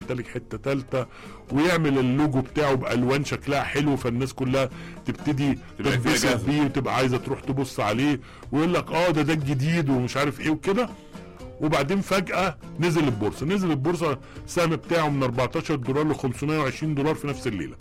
يمتلك حته ثالثه، ويعمل اللوجو بتاعه بالوان شكلها حلو، فالناس كلها تبتدي تتبسط بيه وتبقى عايزه تروح تبص عليه، ويقول لك ده الجديد ومش عارف ايه وكده. وبعدين فجاه نزل البورصه السهم بتاعه من $14 ل $520 في نفس الليله.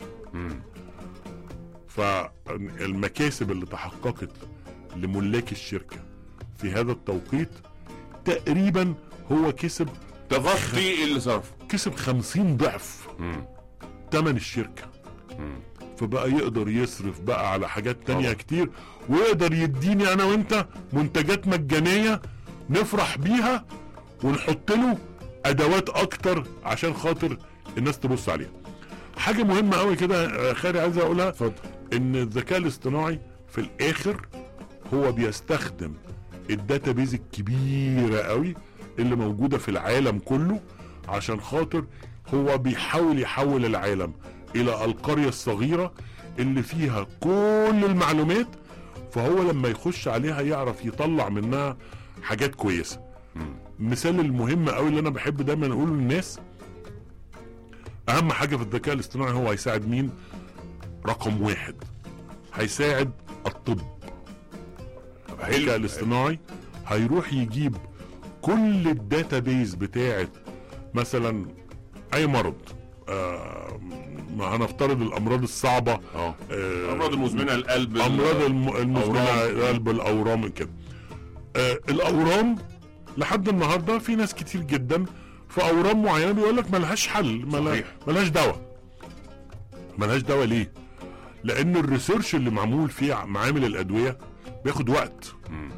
فالمكاسب اللي تحققت لملاك الشركه في هذا التوقيت تقريبا هو كسب تغطي اللي صرفه، كسب 50 ضعف ثمن الشركه. فبقى يقدر يصرف بقى على حاجات تانية كتير، ويقدر يديني انا وانت منتجات مجانيه نفرح بيها، ونحط له ادوات اكتر عشان خاطر الناس تبص عليها. حاجه مهمه قوي كده خالي عايز اقولها، ان الذكاء الاصطناعي في الاخر هو بيستخدم الداتابيز الكبيره قوي اللي موجوده في العالم كله، عشان خاطر هو بيحاول يحول العالم الى القريه الصغيره اللي فيها كل المعلومات، فهو لما يخش عليها يعرف يطلع منها حاجات كويسه. مثال المهم قوي اللي انا بحب دايما اقوله للناس، اهم حاجه في الذكاء الاصطناعي هو هيساعد مين؟ رقم واحد هيساعد الطب. الذكاء الاصطناعي هيروح يجيب كل الداتابيز بتاعت مثلا اي مرض، هنفترض الامراض الصعبه، الامراض المزمنه، القلب، امراض المزمنه، القلب، الاورام كده. الاورام لحد النهارده في ناس كتير جدا في اورام معينه بيقول لك ملهاش حل، ملهاش دواء. ليه؟ لان الريسيرش اللي معمول فيه معامل الادويه بياخد وقت،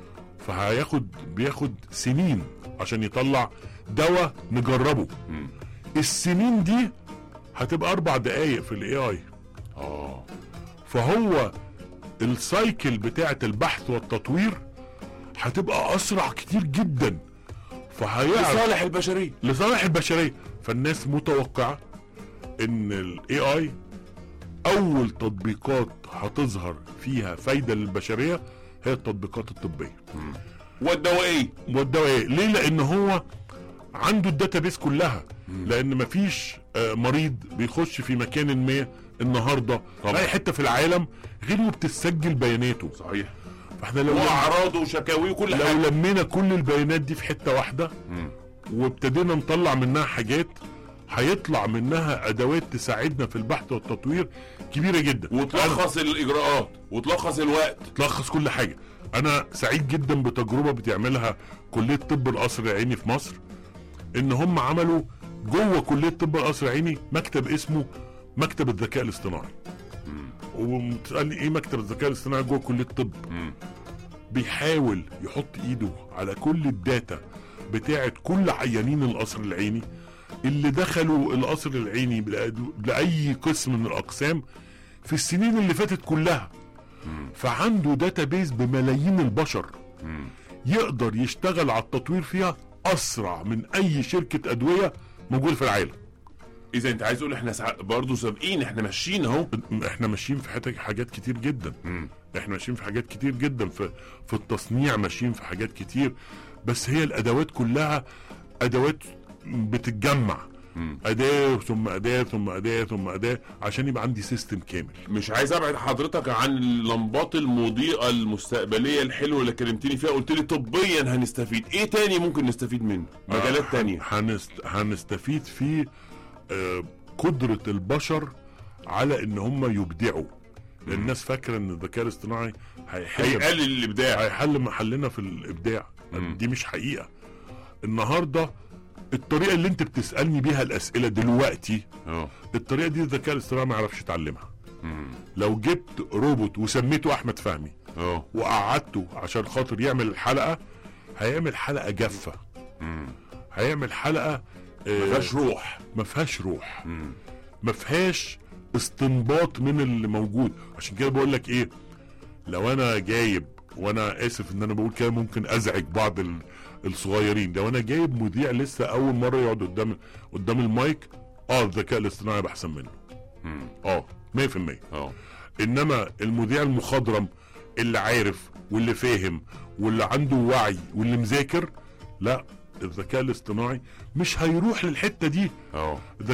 بياخد سنين عشان يطلع دواء نجربه. السنين دي هتبقى 4 دقايق في الاي اي. فهو السايكل بتاعت البحث والتطوير هتبقى اسرع كتير جدا، لصالح البشريه. فالناس متوقعه ان الاي اي اول تطبيقات هتظهر فيها فايده للبشريه هي التطبيقات الطبيه والدوائيه. ليه؟ لان هو عنده الداتابيس كلها. لان مفيش مريض بيخش في مكان ما النهارده في اي حته في العالم غير وبتسجل بياناته. صحيح. فاحنا لو واعراضه وشكاويه وكل حاجه، لو لمينا كل البيانات دي في حته واحده وابتدينا نطلع منها حاجات، هيطلع منها ادوات تساعدنا في البحث والتطوير كبيره جدا، وتلخص الاجراءات وتلخص الوقت، تلخص كل حاجه. انا سعيد جدا بتجربه بتعملها كليه طب القصر العيني في مصر، ان هم عملوا جوه كليه طب القصر العيني مكتب اسمه مكتب الذكاء الاصطناعي. وتسالني ايه مكتب الذكاء الاصطناعي جوه كليه الطب؟ بيحاول يحط ايده على كل الداتا بتاعت كل عيانين القصر العيني اللي دخلوا القصر العيني لاي قسم من الاقسام في السنين اللي فاتت كلها. فعنده داتابيز بملايين البشر يقدر يشتغل على التطوير فيها اسرع من اي شركه ادويه موجوده في العالم. اذا انت عايز تقول احنا برضه سابقين، احنا ماشيين اهو، احنا ماشيين في حاجات كتير جدا. احنا ماشيين في حاجات كتير جدا في التصنيع، ماشيين في حاجات كتير، بس هي الادوات كلها ادوات بتتجمع، اداه ثم اداه ثم اداه ثم اداه عشان يبقى عندي سيستم كامل. مش عايز ابعد حضرتك عن اللمبات المضيئه المستقبليه الحلوه اللي كلمتني فيها، قلت لي طبيا هنستفيد ايه تاني؟ ممكن نستفيد منه مجالات تانية. هنستفيد في قدرة البشر على ان هم يبدعوا. الناس فاكرة ان الذكاء الاصطناعي هيقلل الابداع، هيحل محلنا في الابداع. دي مش حقيقة. النهاردة الطريقة اللي انت بتسألني بيها الاسئلة دلوقتي، الطريقة دي الذكاء الاصطناعي ما يعرفش يتعلمها. لو جبت روبوت وسميته احمد فهمي وقعدته عشان خاطر يعمل الحلقة، هيعمل حلقة جافة، هيعمل حلقة ما فيهاش روح، ما فيهاش استنباط من اللي موجود. عشان كده بقول لك ايه، لو انا جايب، وانا اسف ان انا بقول كده ممكن ازعج بعض الصغيرين، لو انا جايب مذيع لسه اول مره يقعد قدام المايك، الذكاء الاصطناعي احسن منه 100%. انما المذيع المخضرم اللي عارف واللي فاهم واللي عنده وعي واللي مذاكر، لا، الذكاء الاصطناعي مش هيروح للحته دي.